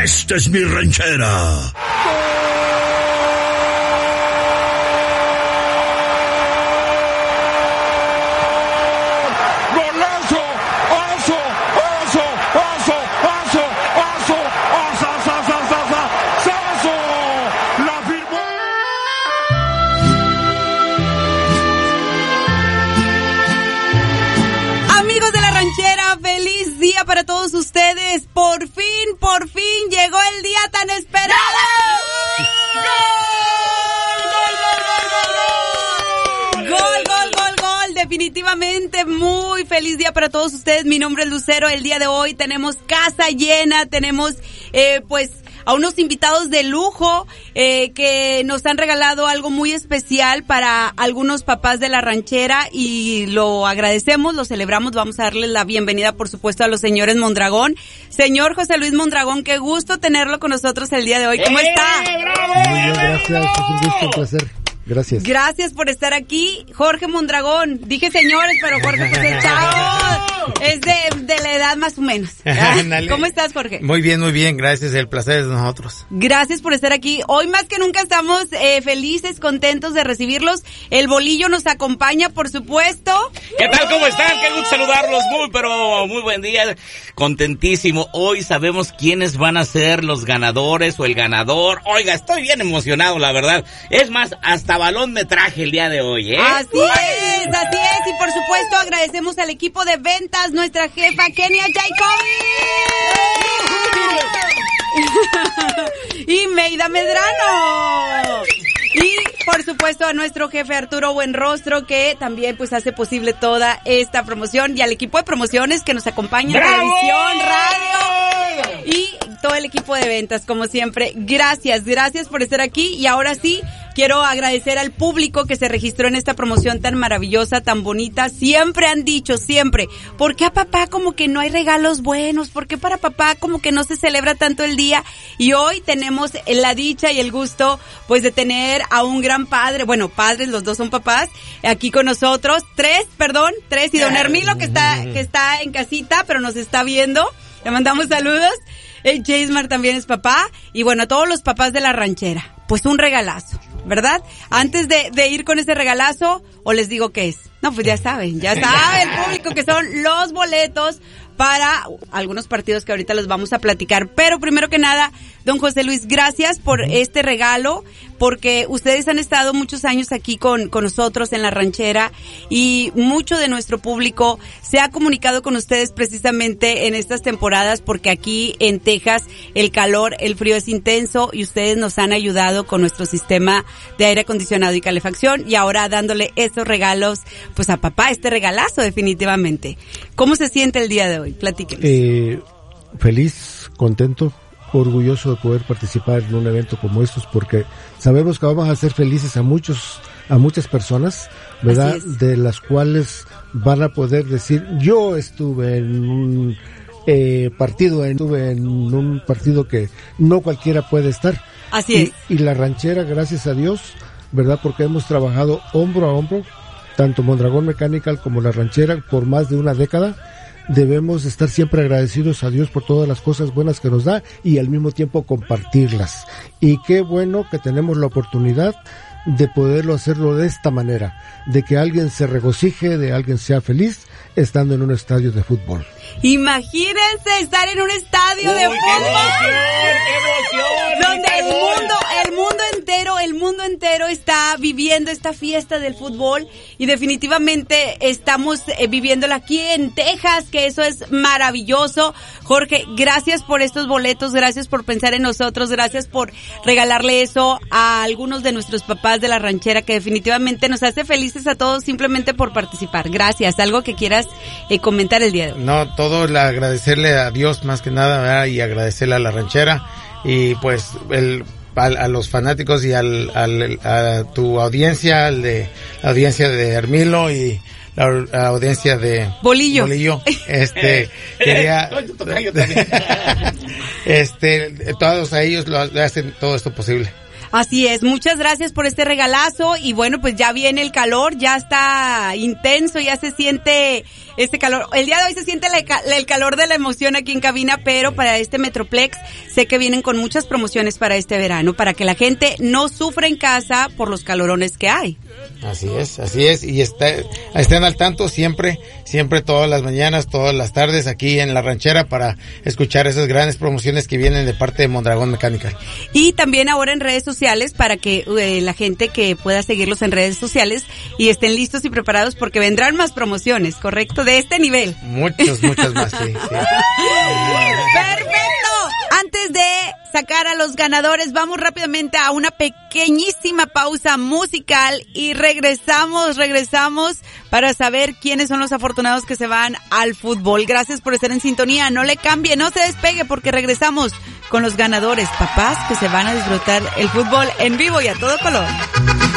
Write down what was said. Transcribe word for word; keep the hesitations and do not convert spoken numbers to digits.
Esta es mi ranchera. Para todos ustedes, por fin, por fin llegó el día tan esperado. ¡Gol! ¡Gol, gol, gol, gol! Definitivamente muy feliz día para todos ustedes. Mi nombre es Lucero. El día de hoy tenemos casa llena, tenemos eh, pues a unos invitados de lujo eh, que nos han regalado algo muy especial para algunos papás de la ranchera y lo agradecemos, lo celebramos. Vamos a darles la bienvenida, por supuesto, a los señores Mondragón. Señor José Luis Mondragón, qué gusto tenerlo con nosotros el día de hoy. ¿Cómo está? Muy bien, gracias. Es un gusto, un placer. Gracias. Gracias por estar aquí. Jorge Mondragón. Dije señores, pero Jorge pues es chavo. Es de, de la edad más o menos. ¿Cómo estás, Jorge? Muy bien, muy bien. Gracias. El placer es de nosotros. Gracias por estar aquí. Hoy más que nunca estamos eh, felices, contentos de recibirlos. El bolillo nos acompaña, por supuesto. ¿Qué tal? ¿Cómo están? Qué gusto saludarlos. Muy, pero muy buen día. Contentísimo. Hoy sabemos quiénes van a ser los ganadores o el ganador. Oiga, estoy bien emocionado, la verdad. Es más, hasta balón me traje el día de hoy, ¿eh? Así es, así es. Y por supuesto agradecemos al equipo de ventas, nuestra jefa Kenia Jacobi y Meida Medrano. Y por supuesto a nuestro jefe Arturo Buenrostro, que también pues hace posible toda esta promoción, y al equipo de promociones que nos acompaña en televisión, radio y todo el equipo de ventas, como siempre. Gracias, gracias por estar aquí. Y ahora sí, quiero agradecer al público que se registró en esta promoción tan maravillosa, tan bonita. Siempre han dicho, siempre, ¿por qué a papá como que no hay regalos buenos? ¿Por qué para papá como que no se celebra tanto el día? Y hoy tenemos la dicha y el gusto, pues, de tener a un gran padre, bueno, padres, los dos son papás, aquí con nosotros. Tres, perdón, tres, y don Hermilo que está, que está en casita, pero nos está viendo. Le mandamos saludos. El Jasemar también es papá. Y bueno, a todos los papás de la ranchera, pues un regalazo, ¿verdad? Antes de, de ir con ese regalazo, o les digo qué es. No, pues ya saben, ya sabe el público que son los boletos para algunos partidos que ahorita los vamos a platicar. Pero primero que nada, don José Luis, gracias por este regalo, porque ustedes han estado muchos años aquí con, con nosotros en la ranchera, y mucho de nuestro público se ha comunicado con ustedes precisamente en estas temporadas, porque aquí en Texas el calor, el frío es intenso, y ustedes nos han ayudado con nuestro sistema de aire acondicionado y calefacción, y ahora dándole esos regalos pues a papá, este regalazo definitivamente. ¿Cómo se siente el día de hoy? Platíquenos. Eh, feliz, contento, orgulloso de poder participar en un evento como estos, porque sabemos que vamos a hacer felices a muchos, a muchas personas, ¿verdad? De las cuales van a poder decir, yo estuve en un eh, partido, estuve en un partido que no cualquiera puede estar. Así y, es. Y la ranchera, gracias a Dios, ¿verdad? Porque hemos trabajado hombro a hombro, tanto Mondragón Mechanical como la ranchera, por más de una década. Debemos estar siempre agradecidos a Dios por todas las cosas buenas que nos da, y al mismo tiempo compartirlas. Y qué bueno que tenemos la oportunidad de poderlo hacerlo de esta manera, de que alguien se regocije, de alguien sea feliz estando en un estadio de fútbol. Imagínense estar en un estadio Uy, de fútbol. ¡Qué emoción! ¡Qué emoción! Donde el mundo, el mundo entero, el mundo entero está viviendo esta fiesta del fútbol, y definitivamente estamos eh, viviéndola aquí en Texas, que eso es maravilloso. Jorge, gracias por estos boletos, gracias por pensar en nosotros, gracias por regalarle eso a algunos de nuestros papás de la ranchera, que definitivamente nos hace felices a todos simplemente por participar. Gracias. ¿Algo que quieras eh, comentar el día de hoy? No, todo el agradecerle a Dios más que nada, ¿verdad? Y agradecerle a la ranchera, y pues el a, a los fanáticos y al, al a tu audiencia, al de la audiencia de Hermilo y la, la audiencia de Bolillo. Bolillo, este quería este todos a ellos lo hacen todo esto posible. Así es, muchas gracias por este regalazo, y bueno, pues ya viene el calor, ya está intenso, ya se siente este calor. El día de hoy se siente la, el calor de la emoción aquí en cabina, pero para este Metroplex sé que vienen con muchas promociones para este verano, para que la gente no sufra en casa por los calorones que hay. Así es, así es, y está, estén al tanto siempre, siempre todas las mañanas, todas las tardes aquí en La Ranchera para escuchar esas grandes promociones que vienen de parte de Mondragón Mecánica. Y también ahora en redes sociales para que eh, la gente que pueda seguirlos en redes sociales y estén listos y preparados porque vendrán más promociones, ¿correcto? De este nivel. Muchas, muchas más, sí, sí. ¡Perfecto! Antes de sacar a los ganadores, vamos rápidamente a una pequeñísima pausa musical y regresamos, regresamos para saber quiénes son los afortunados que se van al fútbol. Gracias por estar en sintonía, no le cambie, no se despegue porque regresamos con los ganadores, papás que se van a disfrutar el fútbol en vivo y a todo color.